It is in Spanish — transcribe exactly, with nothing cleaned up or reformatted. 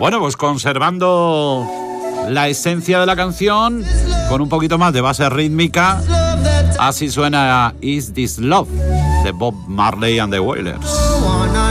Bueno, pues conservando la esencia de la canción, con un poquito más de base rítmica, así suena Is This Love, de Bob Marley and the Wailers.